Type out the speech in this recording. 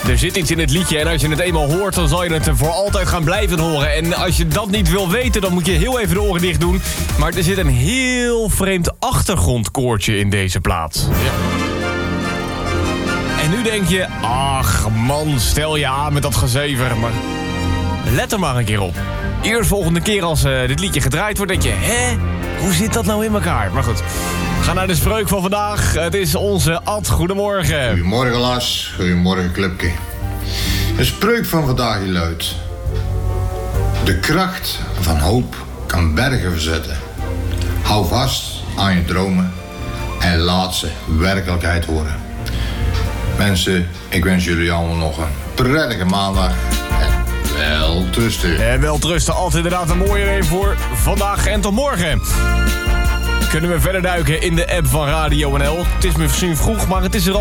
Er zit iets in het liedje en als je het eenmaal hoort, dan zal je het voor altijd gaan blijven horen. En als je dat niet wil weten, dan moet je heel even de oren dicht doen. Maar er zit een heel vreemd achtergrondkoortje in deze plaat. Ja. En nu denk je, ach man, stel je aan met dat gezever. Maar let er maar een keer op. Eerst volgende keer als dit liedje gedraaid wordt, denk je, hè? Hoe zit dat nou in elkaar? Maar goed, ga naar de spreuk van vandaag. Het is onze Ad. Goedemorgen. Goedemorgen Lars, goedemorgen Clubke. De spreuk van vandaag die luidt: de kracht van hoop kan bergen verzetten. Hou vast aan je dromen en laat ze werkelijkheid worden. Mensen, ik wens jullie allemaal nog een prettige maandag. Wel trusten. En wel trusten, altijd inderdaad een mooie reden voor vandaag en tot morgen. Kunnen we verder duiken in de app van Radio NL. Het is misschien vroeg, maar het is er al.